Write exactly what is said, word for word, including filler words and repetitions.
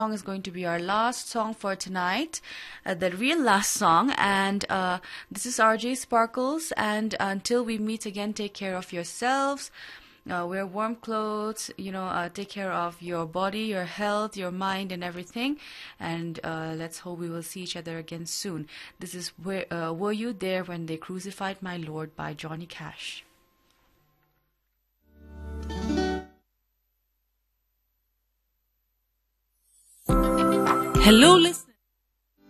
song is going to be our last song for tonight, uh, the real last song. And uh, this is R J Sparkles. And until we meet again, take care of yourselves. Uh, wear warm clothes, you know, uh, take care of your body, your health, your mind, and everything. And uh, let's hope we will see each other again soon. This is where, uh, Were You There When They Crucified My Lord by Johnny Cash. Hello, listeners.